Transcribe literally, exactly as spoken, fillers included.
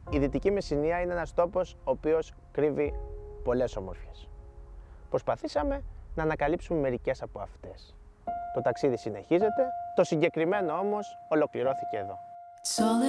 Η Δυτική Μεσσηνία είναι ένας τόπος ο οποίος κρύβει πολλές ομορφιές. Προσπαθήσαμε να ανακαλύψουμε μερικές από αυτές. Το ταξίδι συνεχίζεται, το συγκεκριμένο όμως ολοκληρώθηκε εδώ.